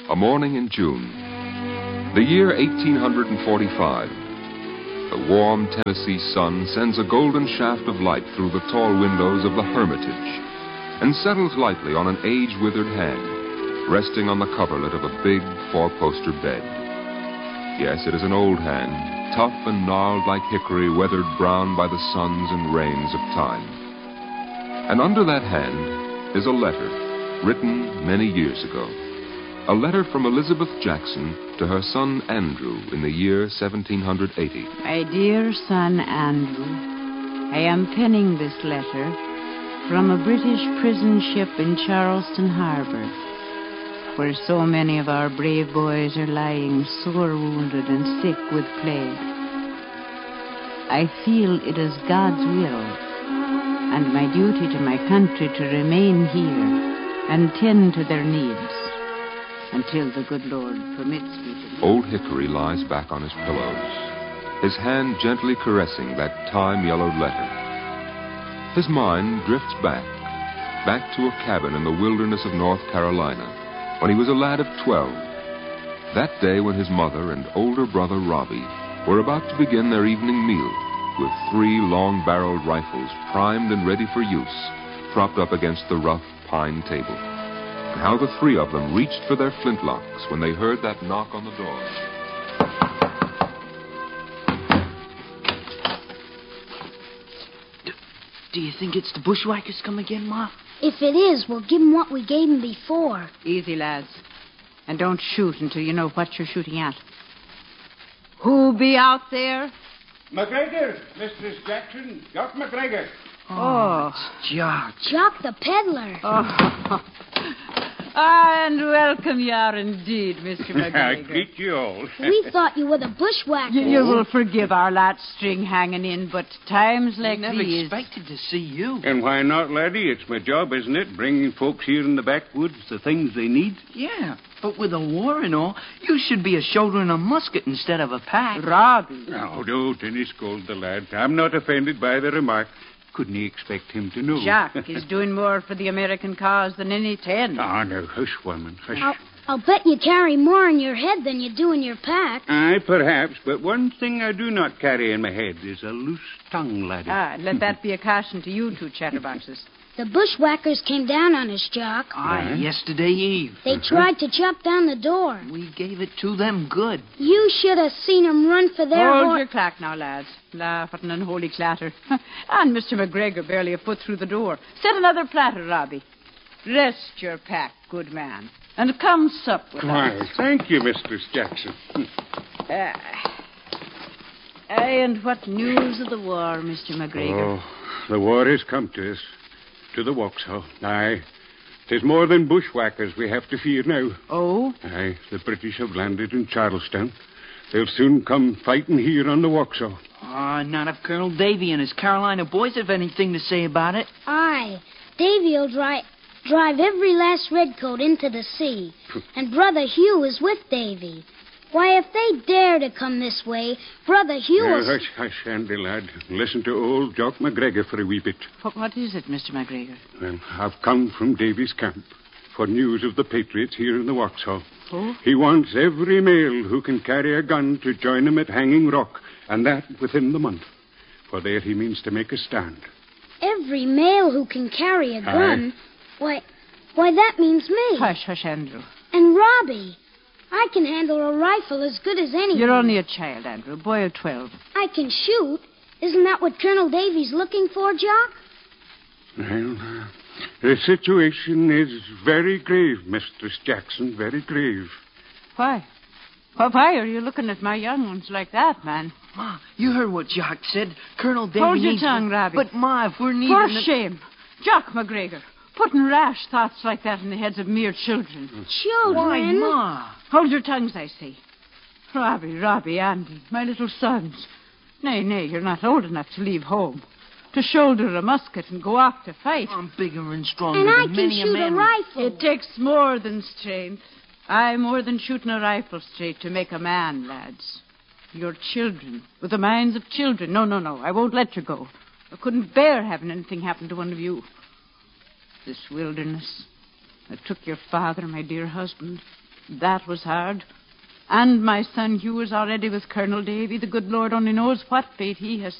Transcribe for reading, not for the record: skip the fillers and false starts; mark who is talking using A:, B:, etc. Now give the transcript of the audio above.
A: A morning in June. The year 1845. The warm Tennessee sun sends a golden shaft of light through the tall windows of the Hermitage and settles lightly on an age-withered hand, resting on the coverlet of a big four-poster bed. Yes, it is an old hand, tough and gnarled like hickory, weathered brown by the suns and rains of time. And under that hand is a letter written many years ago. A letter from Elizabeth Jackson to her son Andrew in the year 1780.
B: My dear son Andrew, I am penning this letter from a British prison ship in Charleston Harbor, where so many of our brave boys are lying sore wounded and sick with plague. I feel it is God's will and my duty to my country to remain here and tend to their needs until the good Lord permits me to.
A: Old Hickory lies back on his pillows, his hand gently caressing that time-yellowed letter. His mind drifts back to a cabin in the wilderness of North Carolina when he was a lad of 12. That day when his mother and older brother Robbie were about to begin their evening meal with 3 long-barreled rifles primed and ready for use, propped up against the rough pine table. And how the 3 of them reached for their flintlocks when they heard that knock on the door.
C: Do you think it's the bushwhackers come again, Ma?
D: If it is, we'll give them what we gave them before.
B: Easy, lads. And don't shoot until you know what you're shooting at. Who be out there?
E: McGregor, Mistress Jackson. Jock McGregor.
B: Oh.
C: Jock.
D: Jock the peddler.
B: Oh. And welcome you are indeed, Mr. McGregor.
E: Greet you all.
D: We thought you were the bushwhackers.
B: You will forgive our latch string hanging in, but times like
C: Never
B: these...
C: expected to see you.
E: And why not, laddie? It's my job, isn't it? Bringing folks here in the backwoods the things they need.
C: Yeah, but with a war and all, you should be shouldering a musket instead of a pack.
B: Robbie.
E: Oh, don't any scold the lad. I'm not offended by the remark. Couldn't he expect him to know?
B: Jack is doing more for the American cause than any 10.
E: Oh, no, hush, woman, hush.
D: I'll bet you carry more in your head than you do in your pack.
E: Aye, perhaps, but one thing I do not carry in my head is a loose tongue, laddie.
B: Let that be a caution to you 2 chatterboxes.
D: The bushwhackers came down on us, Jock.
C: Aye, yesterday eve.
D: They tried to chop down the door.
C: We gave it to them good.
D: You should have seen them run for their
B: Hold your clack now, lads. Laugh at an unholy clatter. And Mr. McGregor barely a foot through the door. Set another platter, Robbie. Rest your pack, good man. And come sup with
E: Why,
B: us.
E: thank you, Mistress Jackson.
B: And what news of the war, Mr. McGregor?
E: Oh, the war has come to us. To the Vauxhall. Aye. 'Tis more than bushwhackers we have to fear now.
B: Oh?
E: Aye, the British have landed in Charlestown. They'll soon come fighting here on the Vauxhall.
C: Not if Colonel Davy and his Carolina boys have anything to say about it.
D: Aye. Davy'll drive every last redcoat into the sea. And Brother Hugh is with Davy. Why, if they dare to come this way, Brother Hugh will...
E: Hush, hush, Andy, lad. Listen to old Jock McGregor for a wee bit.
B: What is it, Mr. McGregor?
E: Well, I've come from Davy's camp for news of the Patriots here in the Vauxhall.
B: Oh?
E: He wants every male who can carry a gun to join him at Hanging Rock, and that within the month. For there he means to make a stand.
D: Every male who can carry a gun? Why, that means me.
B: Hush, hush, Andrew.
D: And Robbie. I can handle a rifle as good as anyone.
B: You're only a child, Andrew, a boy of 12.
D: I can shoot. Isn't that what Colonel Davy's looking for, Jock?
E: Well, the situation is very grave, Mistress Jackson, very grave.
B: Why? Why are you looking at my young ones like that, man?
C: Ma, you heard what Jock said. Colonel Davy
B: Hold your
C: needs...
B: tongue, Robbie.
C: But, Ma, if we're needing...
B: For shame. Jock McGregor, putting rash thoughts like that in the heads of mere children.
D: Children?
C: Why, Ma?
B: Hold your tongues, I say. Robbie, Andy, my little sons. Nay, you're not old enough to leave home. To shoulder a musket and go off to fight.
C: I'm bigger and stronger
D: And I
C: than
D: can
C: many
D: shoot
C: a man.
D: a rifle.
B: It takes more than strength. Aye, more than shooting a rifle straight to make a man, lads. You're children, with the minds of children. No, I won't let you go. I couldn't bear having anything happen to one of you. This wilderness that took your father, my dear husband. That was hard. And my son Hugh is already with Colonel Davy. The good Lord only knows what fate he has